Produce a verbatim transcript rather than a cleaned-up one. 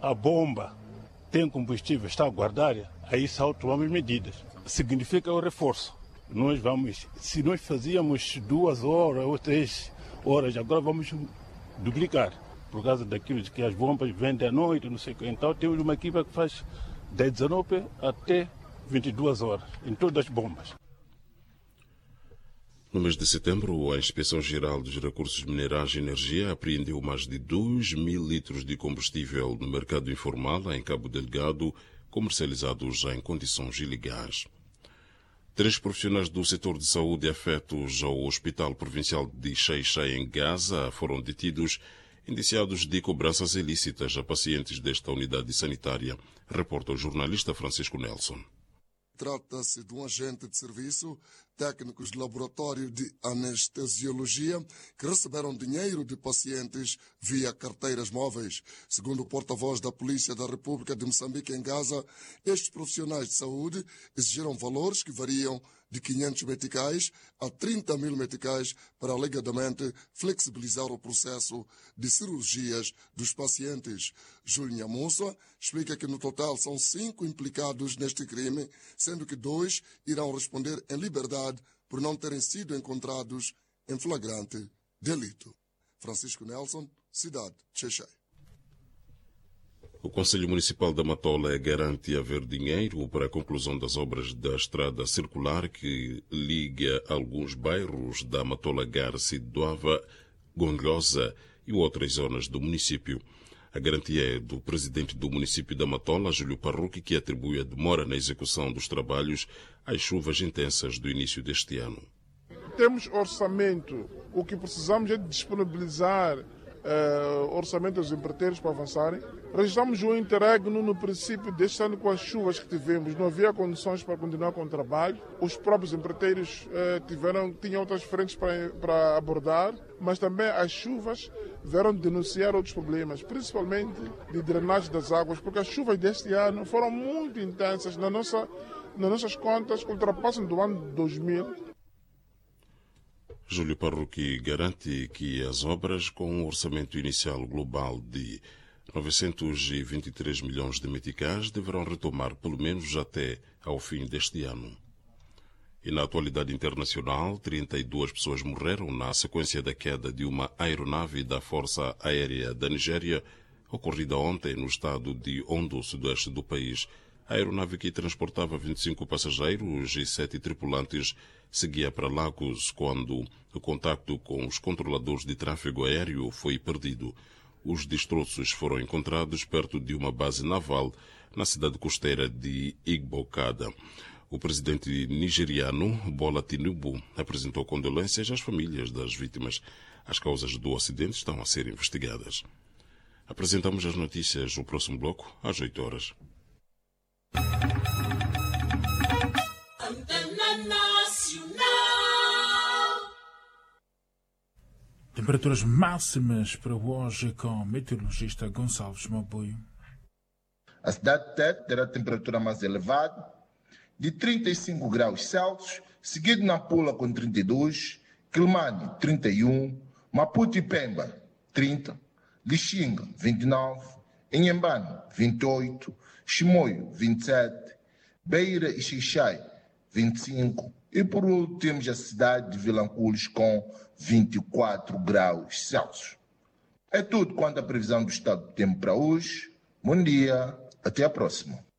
a bomba tem combustível, está a guardar, aí só tomamos medidas. Significa o reforço. Nós vamos, se nós fazíamos duas horas ou três horas, agora vamos duplicar. Por causa daquilo de que as bombas vendem à noite, não sei o que. Então temos uma equipa que faz das dezenove até vinte e duas horas, em todas as bombas. No mês de setembro, a Inspeção-Geral dos Recursos Minerais e Energia apreendeu mais de dois mil litros de combustível no mercado informal em Cabo Delgado, comercializados em condições ilegais. Três profissionais do setor de saúde afetos ao Hospital Provincial de Xai-Xai, em Gaza, foram detidos, indiciados de cobranças ilícitas a pacientes desta unidade sanitária, reporta o jornalista Francisco Nelson. Trata-se de um agente de serviço, técnicos de laboratório de anestesiologia, que receberam dinheiro de pacientes via carteiras móveis. Segundo o porta-voz da Polícia da República de Moçambique em Gaza, estes profissionais de saúde exigiram valores que variam de quinhentos meticais a trinta mil meticais para alegadamente flexibilizar o processo de cirurgias dos pacientes. Júlio Nhamussa explica que no total são cinco implicados neste crime, sendo que dois irão responder em liberdade por não terem sido encontrados em flagrante delito. Francisco Nelson, Cidade de Xai-Xai. O Conselho Municipal da Matola garante haver dinheiro para a conclusão das obras da estrada circular que liga alguns bairros da Matola, Garci, Doava, Gondlosa e outras zonas do município. A garantia é do presidente do município da Matola, Júlio Parruque, que atribui a demora na execução dos trabalhos às chuvas intensas do início deste ano. Temos orçamento. O que precisamos é de disponibilizar uh, orçamento aos empreiteiros para avançarem. Registramos um interregno no princípio deste ano com as chuvas que tivemos. Não havia condições para continuar com o trabalho. Os próprios empreiteiros uh, tiveram, tinham outras frentes para, para abordar, mas também as chuvas vieram denunciar outros problemas, principalmente de drenagem das águas, porque as chuvas deste ano foram muito intensas. Na nossa, nas nossas contas, ultrapassam do ano dois mil. Júlio Parruque garante que as obras, com um orçamento inicial global de novecentos e vinte e três milhões de meticais, deverão retomar pelo menos até ao fim deste ano. E na atualidade internacional, trinta e duas pessoas morreram na sequência da queda de uma aeronave da Força Aérea da Nigéria, ocorrida ontem no estado de Ondo, sudoeste do país. A aeronave, que transportava vinte e cinco passageiros e sete tripulantes, seguia para Lagos quando o contacto com os controladores de tráfego aéreo foi perdido. Os destroços foram encontrados perto de uma base naval na cidade costeira de Igbokada. O presidente nigeriano, Bola Tinubu, apresentou condolências às famílias das vítimas. As causas do acidente estão a ser investigadas. Apresentamos as notícias no próximo bloco, às oito horas. Temperaturas máximas para hoje com o meteorologista Gonçalves Mabuio. A cidade de Tete terá a temperatura mais elevada, de trinta e cinco graus Celsius, seguido na Pula com trinta e dois, Quilmane trinta e um, Maputo e Pemba trinta, Lixinga vinte e nove, Inhambane vinte e oito, Chimoio vinte e sete, Beira e Xai-Xai vinte e cinco e por último temos a cidade de Vilanculos com vinte e quatro graus Celsius. É tudo quanto a previsão do estado do tempo para hoje. Bom dia, até a próxima.